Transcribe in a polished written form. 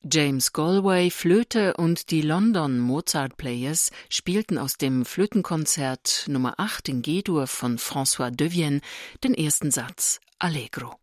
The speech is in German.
James Galway, Flöte und die London Mozart Players spielten aus dem Flötenkonzert Nummer 8 in G-Dur von François Devienne den ersten Satz Allegro.